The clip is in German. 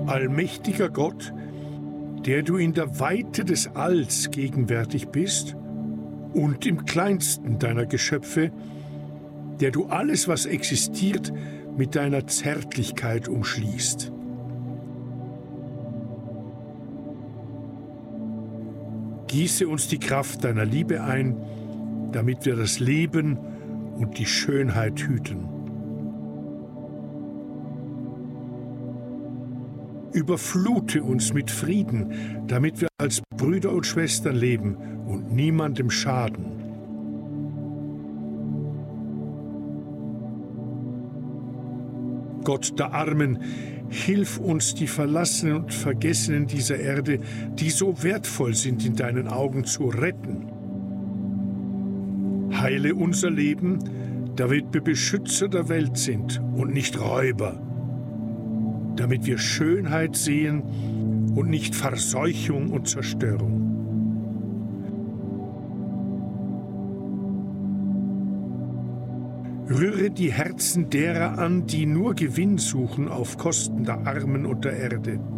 Allmächtiger Gott, der du in der Weite des Alls gegenwärtig bist und im kleinsten deiner Geschöpfe, der du alles, was existiert, mit deiner Zärtlichkeit umschließt. Gieße uns die Kraft deiner Liebe ein, damit wir das Leben und die Schönheit hüten. Überflute uns mit Frieden, damit wir als Brüder und Schwestern leben und niemandem schaden. Gott der Armen, hilf uns, die Verlassenen und Vergessenen dieser Erde, die so wertvoll sind in deinen Augen, zu retten. Heile unser Leben, damit wir Beschützer der Welt sind und nicht Räuber, damit wir Schönheit sehen und nicht Verseuchung und Zerstörung. Rühre die Herzen derer an, die nur Gewinn suchen auf Kosten der Armen und der Erde.